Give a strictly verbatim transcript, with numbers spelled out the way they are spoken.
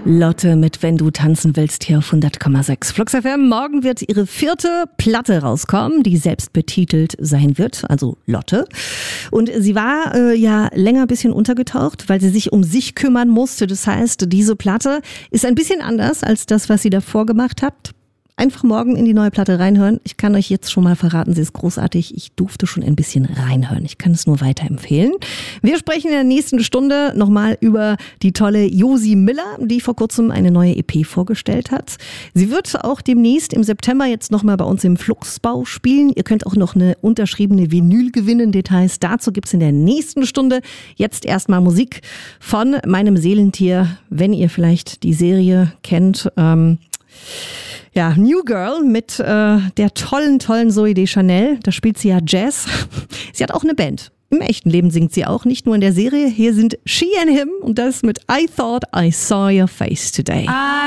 Lotte mit Wenn du tanzen willst hier auf hundert Komma sechs. Flux F M, morgen wird ihre vierte Platte rauskommen, die selbst betitelt sein wird, also Lotte. Und sie war äh, ja länger ein bisschen untergetaucht, weil sie sich um sich kümmern musste. Das heißt, diese Platte ist ein bisschen anders als das, was sie davor gemacht hat. Einfach morgen in die neue Platte reinhören. Ich kann euch jetzt schon mal verraten, sie ist großartig. Ich durfte schon ein bisschen reinhören. Ich kann es nur weiterempfehlen. Wir sprechen in der nächsten Stunde nochmal über die tolle Josi Miller, die vor kurzem eine neue E P vorgestellt hat. Sie wird auch demnächst im September jetzt nochmal bei uns im Fluxbau spielen. Ihr könnt auch noch eine unterschriebene Vinyl gewinnen. Details dazu gibt's in der nächsten Stunde. Jetzt erstmal Musik von meinem Seelentier, wenn ihr vielleicht die Serie kennt. Ähm Ja, New Girl mit äh, der tollen, tollen Zooey Deschanel. Da spielt sie ja Jazz. Sie hat auch eine Band. Im echten Leben singt sie auch, nicht nur in der Serie. Hier sind She and Him und das mit I Thought I Saw Your Face Today. I